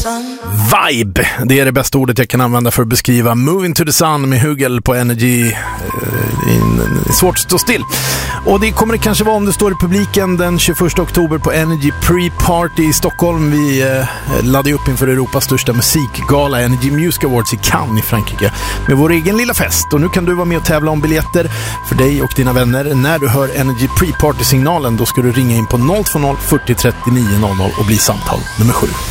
Vibe, det är det bästa ordet jag kan använda för att beskriva Moving to the Sun med Hugel på Energy. Svårt att stå still. Och det kommer det kanske vara om det står i publiken den 21 oktober på Energy Pre-Party i Stockholm. Vi laddar upp inför Europas största musikgala, Energy Music Awards i Cannes i Frankrike, med vår egen lilla fest. Och nu kan du vara med och tävla om biljetter för dig och dina vänner. När du hör Energy Pre-Party-signalen, då ska du ringa in på 020 40 39 00 och bli samtal nummer 7.